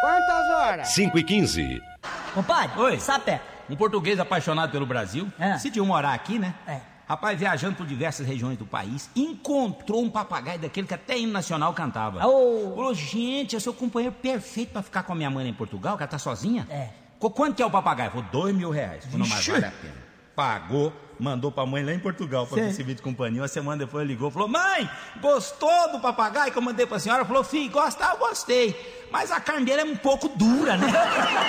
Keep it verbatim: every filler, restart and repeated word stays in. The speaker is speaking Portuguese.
Quantas horas? cinco e quinze. Compadre, Oi. sapé. Um português apaixonado pelo Brasil, É. decidiu morar aqui, né? É. Rapaz, viajando por diversas regiões do país, encontrou um papagaio daquele que até hino nacional cantava. Ô. Falou, gente, eu sou o companheiro perfeito pra ficar com a minha mãe lá em Portugal, que ela tá sozinha. É. Qu- Quanto que é o papagaio? Falou, dois mil reais. Falou, não, mas Ixi. vale a pena. Pagou, mandou pra mãe lá em Portugal pra Sim. receber de companhia. Uma semana depois ligou, falou, mãe, gostou do papagaio que eu mandei pra senhora? Falou, filho, gostar, eu gostei. Mas a carne dele é um pouco dura, né?